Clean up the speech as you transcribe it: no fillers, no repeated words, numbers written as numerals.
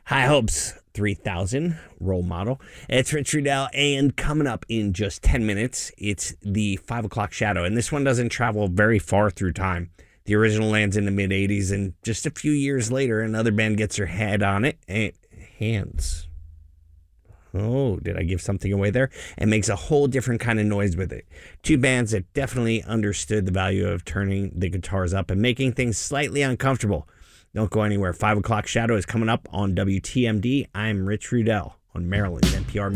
High Hopes 3000 role model. It's Rich Rudell, and coming up in just 10 minutes, it's the 5 o'clock shadow. And this one doesn't travel very far through time. The original lands in the mid 80s, and just a few years later, another band gets their head on it and hands. Oh, did I give something away there? And makes a whole different kind of noise with it. Two bands that definitely understood the value of turning the guitars up and making things slightly uncomfortable. Don't go anywhere. 5 o'clock shadow is coming up on WTMD. I'm Rich Rudell on Maryland's NPR